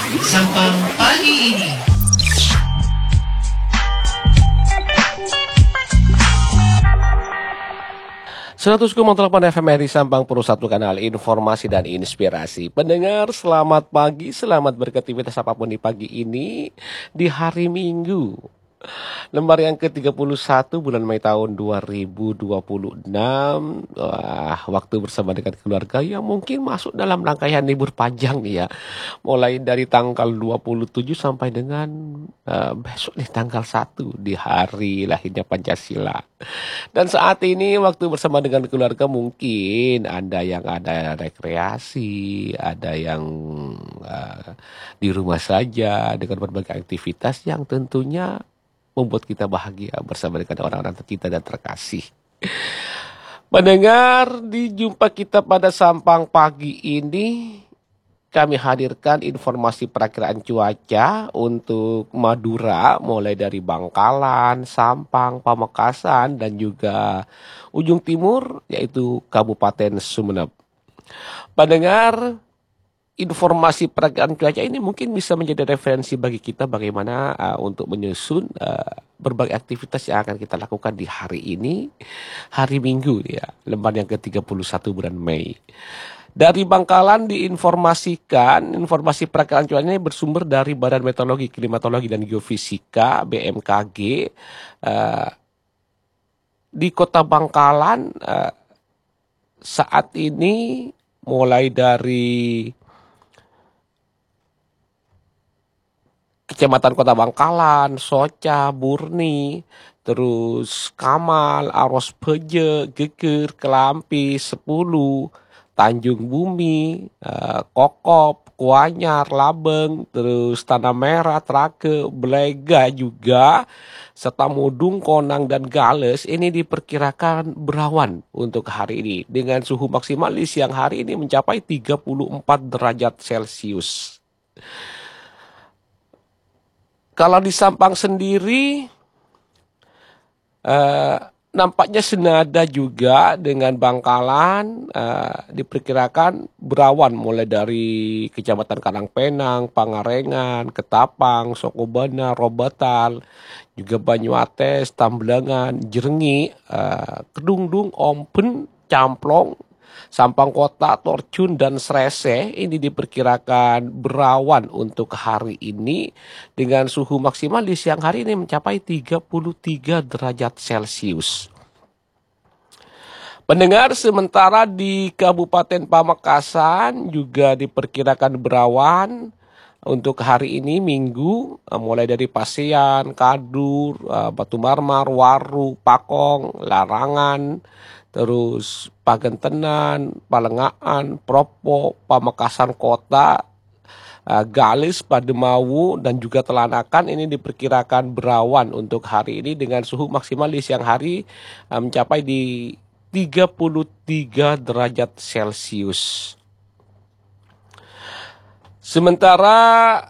Sampang pagi ini. 100,8 FM RRI Sampang Pro, satu kanal informasi dan inspirasi. Pendengar, selamat pagi, selamat beraktivitas apapun di pagi ini, di hari Minggu. Lembar yang ke-31 bulan Mei tahun 2026. Wah, waktu bersama dengan keluarga yang mungkin masuk dalam rangkaian libur panjang nih ya. Mulai dari tanggal 27 sampai dengan besok nih tanggal 1 di hari lahirnya Pancasila. Dan saat ini waktu bersama dengan keluarga mungkin ada rekreasi, ada yang di rumah saja dengan berbagai aktivitas yang tentunya membuat kita bahagia bersama dengan orang-orang tercinta dan terkasih. Mendengar di jumpa kita pada Sampang pagi ini, kami hadirkan informasi perakiraan cuaca untuk Madura, mulai dari Bangkalan, Sampang, Pamekasan, dan juga ujung timur, yaitu Kabupaten Sumeneb. Pendengar, informasi perakiraan cuaca ini mungkin bisa menjadi referensi bagi kita bagaimana untuk menyusun berbagai aktivitas yang akan kita lakukan di hari ini, hari Minggu ya, lembar yang ke-31 bulan Mei. Dari Bangkalan diinformasikan, informasi perakiraan cuaca ini bersumber dari Badan Meteorologi, Klimatologi, dan Geofisika (BMKG). Di Kota Bangkalan saat ini mulai dari Kecamatan Kota Bangkalan, Soca, Burni, terus Kamal, Aros Peje, Geger, Kelampi, Sepuluh, Tanjung Bumi, Kokop, Kuanyar, Labeng, terus Tanah Merah, Trake, Belega juga, serta Mudung, Konang, dan Gales. Ini diperkirakan berawan untuk hari ini dengan suhu maksimal di siang hari ini mencapai 34 derajat Celcius. Kalau di Sampang sendiri, nampaknya senada juga dengan Bangkalan, diperkirakan berawan mulai dari Kecamatan Karangpenang, Pangarengan, Ketapang, Sokobana, Robatal, juga Banyuates, Tamblengan, Jerngi, Kedungdung, Ompen, Camplong, Sampang Kota, Torcun, dan Srese. Ini diperkirakan berawan untuk hari ini dengan suhu maksimal di siang hari ini mencapai 33 derajat Celcius. Pendengar, sementara di Kabupaten Pamekasan juga diperkirakan berawan untuk hari ini Minggu, mulai dari Pasean, Kadur, Batu Marmar, Waru, Pakong, Larangan, terus Pagentenan, Palengaan, Propo, Pamekasan Kota, Galis, Pademawu, dan juga Telanakan. Ini diperkirakan berawan untuk hari ini dengan suhu maksimal di siang hari mencapai di 33 derajat Celcius. Sementara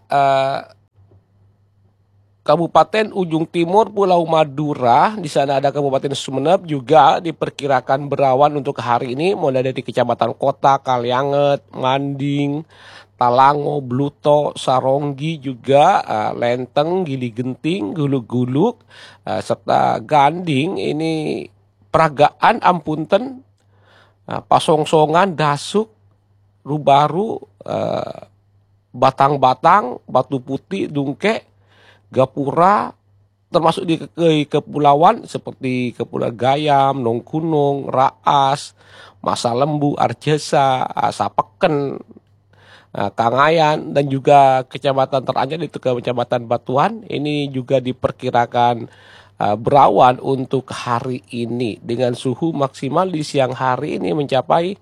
Kabupaten Ujung Timur Pulau Madura, di sana ada Kabupaten Sumeneb juga diperkirakan berawan untuk hari ini mulai dari Kecamatan Kota, Kalianget, Manding, Talango, Bluto, Saronggi juga, Lenteng, Gili Genting, Guluk-Guluk, serta Ganding. Ini Peragaan, Ampunten, Pasongsongan, Dasuk, Rubaru, Batang-Batang, Batu Putih, Dungke, Gapura, termasuk di kepulauan seperti Kepulauan Gayam, Nongkunung, Raas, Masa Lembu, Arjesa, Sapeken, Kangayan, dan juga kecamatan teranyar itu Kecamatan Batuan. Ini juga diperkirakan berawan untuk hari ini dengan suhu maksimal di siang hari ini mencapai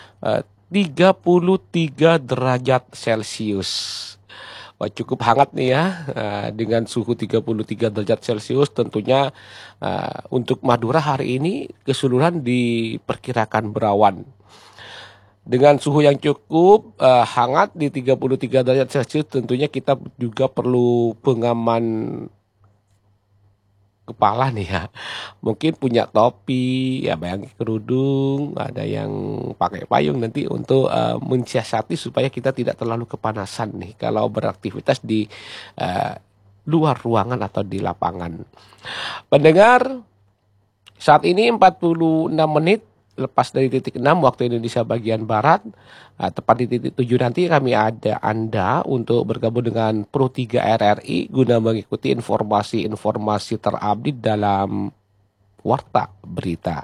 33 derajat Celcius. Wah, cukup hangat nih ya, dengan suhu 33 derajat Celcius. Tentunya untuk Madura hari ini keseluruhan diperkirakan berawan. Dengan suhu yang cukup hangat di 33 derajat Celcius, tentunya kita juga perlu pengaman kepala nih ya. Mungkin punya topi, ya bayangin kerudung, ada yang pakai payung nanti untuk mensiasati supaya kita tidak terlalu kepanasan nih kalau beraktivitas di eh, luar ruangan atau di lapangan. Pendengar, saat ini 46 menit lepas dari titik 6 waktu Indonesia bagian Barat. Tepat di titik 7 nanti kami ada Anda untuk bergabung dengan Pro 3 RRI guna mengikuti informasi-informasi terupdate dalam Warta Berita.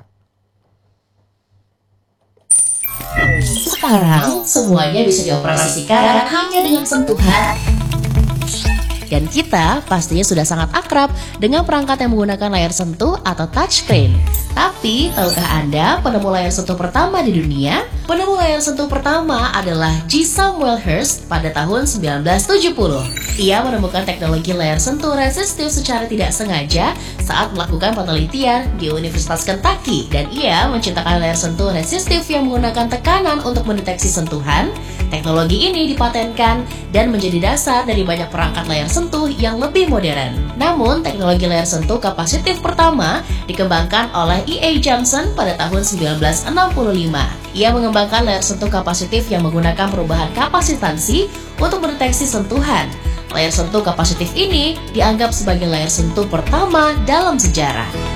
Sekarang semuanya bisa dioperasikan hanya dengan sentuhan. Dan kita pastinya sudah sangat akrab dengan perangkat yang menggunakan layar sentuh atau touchscreen. Tapi, tahukah Anda penemu layar sentuh pertama di dunia? Penemu layar sentuh pertama adalah G. Samuel Hurst pada tahun 1970. Ia menemukan teknologi layar sentuh resistif secara tidak sengaja saat melakukan penelitian di Universitas Kentucky. Dan ia menciptakan layar sentuh resistif yang menggunakan tekanan untuk mendeteksi sentuhan. Teknologi ini dipatenkan dan menjadi dasar dari banyak perangkat layar sentuh yang lebih modern. Namun, teknologi layar sentuh kapasitif pertama dikembangkan oleh E.A. Johnson pada tahun 1965. Ia mengembangkan layar sentuh kapasitif yang menggunakan perubahan kapasitansi untuk mendeteksi sentuhan. Layar sentuh kapasitif ini dianggap sebagai layar sentuh pertama dalam sejarah.